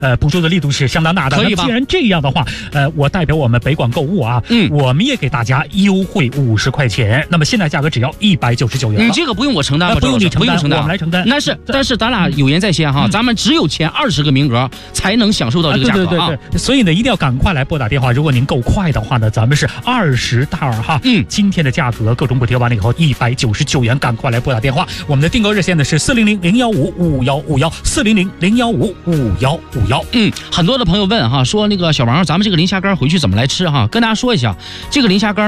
补助的力度是相当大的。 可以吧？ 既然这样的话，我代表我们北广购物啊，我们也给大家优惠50块钱。那么现在价格只要199元。 你这个不用我承担吗？ 不用你承担， 不用承担， 我们来承担。 但是咱俩有言在先哈，咱们只有前20个名额才能享受到这个价格啊。 对，所以呢，一定要赶快来拨打电话。如果您够快的话呢，咱们是20大哈。今天的价格各种补贴完了以后199元，赶快来拨打电话。我们的订购热线呢是400-015-5151，400-015-5151。 很多的朋友问哈，说那个小王，咱们这个磷虾干回去怎么来吃哈？跟大家说一下，这个磷虾干